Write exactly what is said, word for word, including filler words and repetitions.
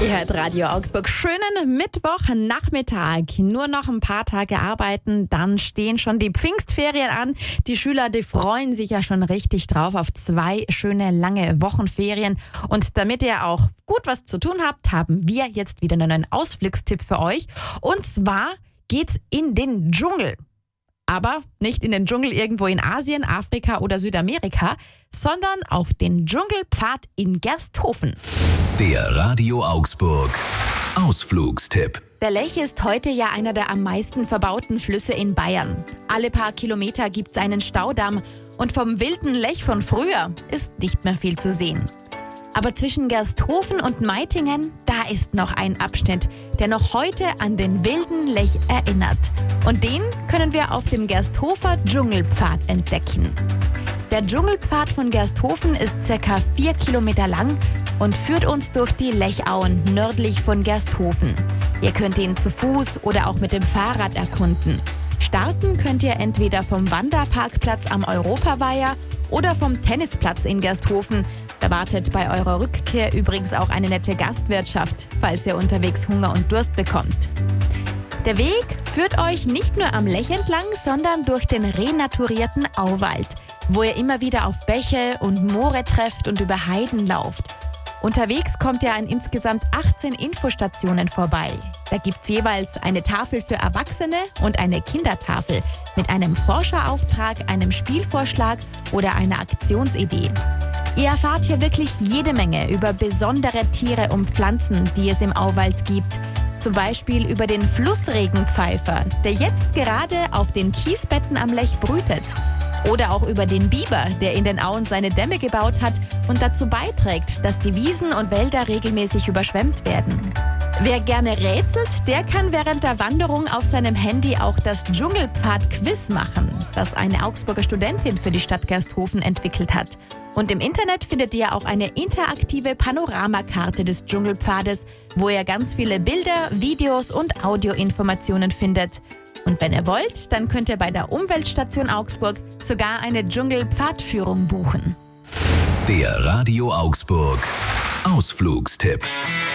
Ihr hört Radio Augsburg. Schönen Mittwochnachmittag. Nur noch ein paar Tage arbeiten, dann stehen schon die Pfingstferien an. Die Schüler, die freuen sich ja schon richtig drauf auf zwei schöne lange Wochenferien. Und damit ihr auch gut was zu tun habt, haben wir jetzt wieder einen neuen Ausflugstipp für euch. Und zwar geht's in den Dschungel. Aber nicht in den Dschungel irgendwo in Asien, Afrika oder Südamerika, sondern auf den Dschungelpfad in Gersthofen. Der Radio Augsburg Ausflugstipp. Der Lech ist heute ja einer der am meisten verbauten Flüsse in Bayern. Alle paar Kilometer gibt's einen Staudamm und vom wilden Lech von früher ist nicht mehr viel zu sehen. Aber zwischen Gersthofen und Meitingen, da ist noch ein Abschnitt, der noch heute an den wilden Lech erinnert. Und den können wir auf dem Gersthofer Dschungelpfad entdecken. Der Dschungelpfad von Gersthofen ist circa vier Kilometer lang und führt uns durch die Lechauen nördlich von Gersthofen. Ihr könnt ihn zu Fuß oder auch mit dem Fahrrad erkunden. Starten könnt ihr entweder vom Wanderparkplatz am Europaweiher oder vom Tennisplatz in Gersthofen. Da wartet bei eurer Rückkehr übrigens auch eine nette Gastwirtschaft, falls ihr unterwegs Hunger und Durst bekommt. Der Weg führt euch nicht nur am Lech entlang, sondern durch den renaturierten Auwald, wo ihr immer wieder auf Bäche und Moore trefft und über Heiden lauft. Unterwegs kommt ihr an insgesamt achtzehn Infostationen vorbei. Da gibt's jeweils eine Tafel für Erwachsene und eine Kindertafel mit einem Forscherauftrag, einem Spielvorschlag oder einer Aktionsidee. Ihr erfahrt hier wirklich jede Menge über besondere Tiere und Pflanzen, die es im Auwald gibt. Zum Beispiel über den Flussregenpfeifer, der jetzt gerade auf den Kiesbetten am Lech brütet. Oder auch über den Biber, der in den Auen seine Dämme gebaut hat und dazu beiträgt, dass die Wiesen und Wälder regelmäßig überschwemmt werden. Wer gerne rätselt, der kann während der Wanderung auf seinem Handy auch das Dschungelpfad-Quiz machen, das eine Augsburger Studentin für die Stadt Gersthofen entwickelt hat. Und im Internet findet ihr auch eine interaktive Panoramakarte des Dschungelpfades, wo ihr ganz viele Bilder, Videos und Audioinformationen findet. Und wenn ihr wollt, dann könnt ihr bei der Umweltstation Augsburg sogar eine Dschungelpfadführung buchen. Der Radio Augsburg Ausflugstipp.